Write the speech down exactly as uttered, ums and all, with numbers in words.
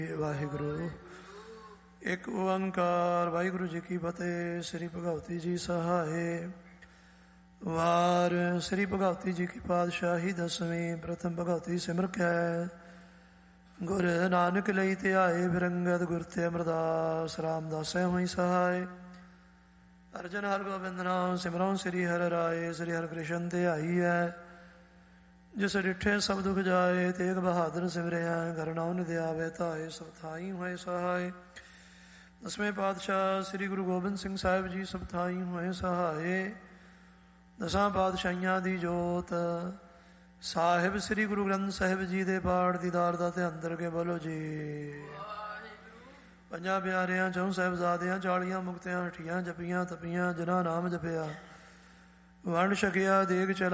ਵਾਹਿਗੁਰੂ ਇੱਕ ਓੰਕਾਰ। ਵਾਹਿਗੁਰੂ ਜੀ ਕੀ ਫਤਿਹ। ਸ੍ਰੀ ਭਗਵਤੀ ਜੀ ਸਹਾਏ। ਵਾਰ ਸ੍ਰੀ ਭਗਵਤੀ ਜੀ ਕੀ ਪਾਤਸ਼ਾਹੀ ਦਸਵੀਂ। ਪ੍ਰਥਮ ਭਗਵਤੀ ਸਿਮਰ ਕੈ ਗੁਰ ਨਾਨਕ ਲਈ ਧਿਆਏ। ਫਿਰੰਗਤ ਗੁਰ ਤੇ ਅਮਰਦਾਸ ਰਾਮਦਾਸੈ ਹੋਈ ਸਹਾਏ। ਅਰਜਨ ਹਰਿ ਗੋਬਿੰਦ ਨਾਮ ਸਿਮਰਉ ਸ੍ਰੀ ਹਰਿ ਰਾਏ। ਸ੍ਰੀ ਹਰਿ ਕ੍ਰਿਸ਼ਨ ਧਿਆਈ ਹੈ ਜਿਸ ਡਿਠੇ ਸਭ ਦੁਖ ਜਾਏ। ਤੇਗ ਬਹਾਦਰ ਸਿਮਰਿਆ ਕਰਨਾਉ ਨਿਧਿ ਆਵੇ ਧਾਏ। ਸਭ ਥਾਈ ਹੋਏ ਸਹਾਏ। ਦਸਵੇਂ ਪਾਤਸ਼ਾਹ ਸ੍ਰੀ ਗੁਰੂ ਗੋਬਿੰਦ ਸਿੰਘ ਸਾਹਿਬ ਜੀ ਸਭ ਥਾਈ ਹੋਏ ਸਹਾਏ। ਦਸਾਂ ਪਾਤਸ਼ਾਹੀਆਂ ਦੀ ਜੋਤ ਸਾਹਿਬ ਸ੍ਰੀ ਗੁਰੂ ਗ੍ਰੰਥ ਸਾਹਿਬ ਜੀ ਦੇ ਪਾਠ ਦੀਦਾਰ ਦਾ ਧਿਆਨ ਕਰਕੇ ਬੋਲੋ ਜੀ। ਪੰਜਾਂ ਪਿਆਰਿਆਂ ਚੌਂ ਸਾਹਿਬਜ਼ਾਦਿਆਂ ਚਾਲੀਆਂ ਮੁਕਤਿਆਂ ਅਠੀਆਂ ਜਪੀਆਂ ਤਪੀਆਂ ਜਿਨ੍ਹਾਂ ਨਾਮ ਜਪਿਆ ਵੰਡ ਛਕਿਆ ਦੇਗ ਚਲਾ